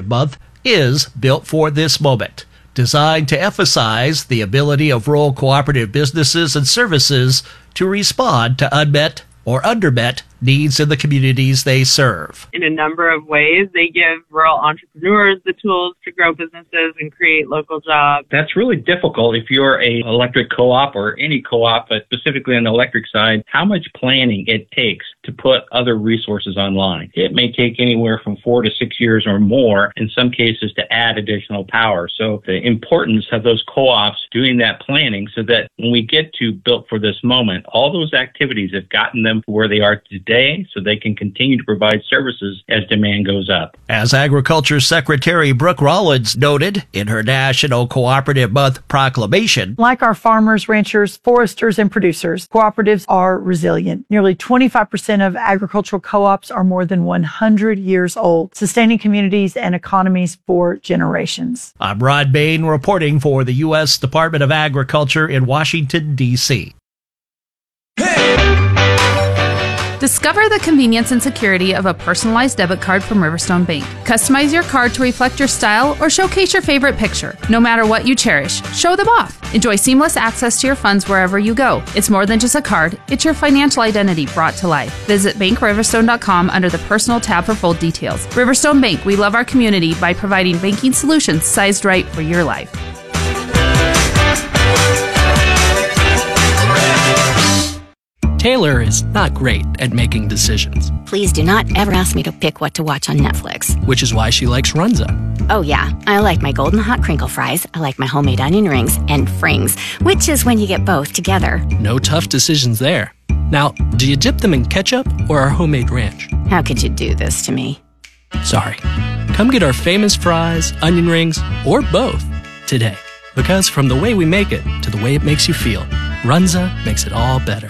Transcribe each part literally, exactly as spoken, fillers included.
Cooperative Month is built for this moment, designed to emphasize the ability of rural cooperative businesses and services to respond to unmet or undermet needs in the communities they serve. In a number of ways, they give rural entrepreneurs the tools to grow businesses and create local jobs. That's really difficult if you're a electric co-op or any co-op, but specifically on the electric side, how much planning it takes to put other resources online. It may take anywhere from four to six years or more, in some cases, to add additional power. So the importance of those co-ops doing that planning so that when we get to Built for This Moment, all those activities have gotten them to where they are today so they can continue to provide services as demand goes up. As Agriculture Secretary Brooke Rollins noted in her National Cooperative Month proclamation, like our farmers, ranchers, foresters, and producers, cooperatives are resilient. Nearly twenty-five percent of agricultural co-ops are more than one hundred years old, sustaining communities and economies for generations. I'm Rod Bain reporting for the U S Department of Agriculture in Washington, D C Discover the convenience and security of a personalized debit card from Riverstone Bank. Customize your card to reflect your style or showcase your favorite picture. No matter what you cherish, show them off. Enjoy seamless access to your funds wherever you go. It's more than just a card, it's your financial identity brought to life. Visit bank riverstone dot com under the Personal tab for full details. Riverstone Bank, we love our community by providing banking solutions sized right for your life. Taylor is not great at making decisions. Please do not ever ask me to pick what to watch on Netflix. Which is why she likes Runza. Oh yeah, I like my golden hot crinkle fries, I like my homemade onion rings, and frings, which is when you get both together. No tough decisions there. Now, do you dip them in ketchup or our homemade ranch? How could you do this to me? Sorry. Come get our famous fries, onion rings, or both today. Because from the way we make it to the way it makes you feel, Runza makes it all better.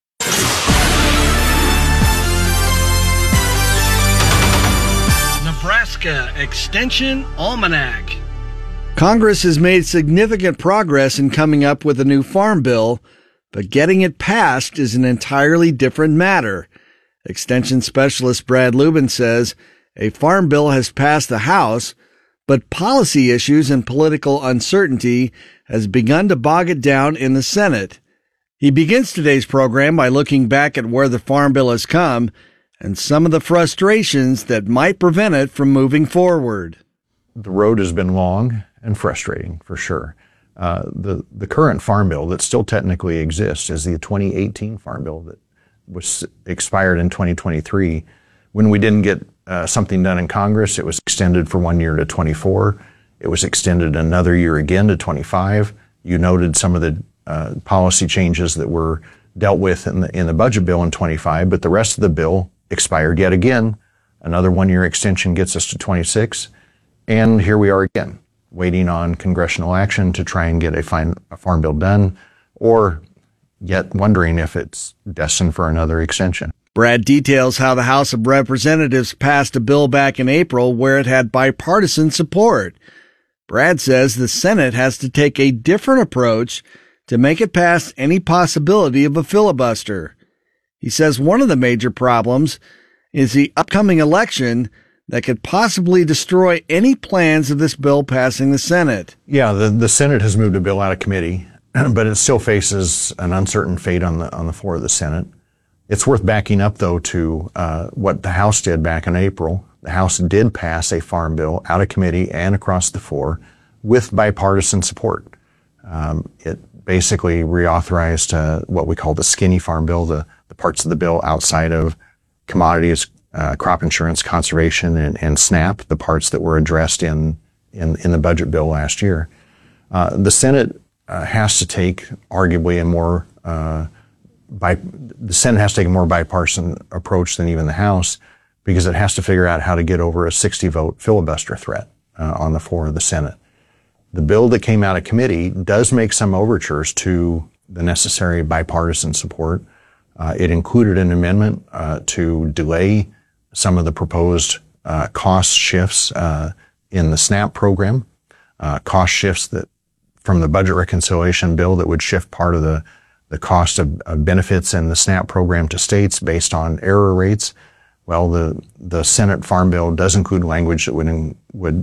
Nebraska Extension Almanac. Congress has made significant progress in coming up with a new farm bill, but getting it passed is an entirely different matter. Extension specialist Brad Lubin says a farm bill has passed the House, but policy issues and political uncertainty has begun to bog it down in the Senate. He begins today's program by looking back at where the farm bill has come and some of the frustrations that might prevent it from moving forward. The road has been long and frustrating, for sure. Uh, the, the current farm bill that still technically exists is the twenty eighteen farm bill that was expired in twenty twenty-three. When we didn't get uh, something done in Congress, it was extended for one year to twenty-four. It was extended another year again to twenty-five. You noted some of the uh, policy changes that were dealt with in the, in the budget bill in twenty-five, but the rest of the bill expired yet again. Another one-year extension gets us to twenty-six. And here we are again, waiting on congressional action to try and get a, fine, a farm bill done, or yet wondering if it's destined for another extension. Brad details how the House of Representatives passed a bill back in April where it had bipartisan support. Brad says the Senate has to take a different approach to make it past any possibility of a filibuster. He says one of the major problems is the upcoming election that could possibly destroy any plans of this bill passing the Senate. Yeah, the, the Senate has moved a bill out of committee, but it still faces an uncertain fate on the on the floor of the Senate. It's worth backing up, though, to uh, what the House did back in April. The House did pass a farm bill out of committee and across the floor with bipartisan support. Um, it basically reauthorized uh, what we call the skinny farm bill, the, the parts of the bill outside of commodities, uh, crop insurance, conservation, and, and SNAP, the parts that were addressed in, in, in the budget bill last year. Uh, the Senate uh, has to take arguably a more, uh, by, the Senate has to take a more bipartisan approach than even the House, because it has to figure out how to get over a sixty vote filibuster threat uh, on the floor of the Senate. The bill that came out of committee does make some overtures to the necessary bipartisan support. Uh, it included an amendment uh, to delay some of the proposed uh, cost shifts uh, in the SNAP program, uh, cost shifts that from the budget reconciliation bill that would shift part of the, the cost of, of benefits in the SNAP program to states based on error rates. Well, the, the Senate Farm Bill does include language that would, would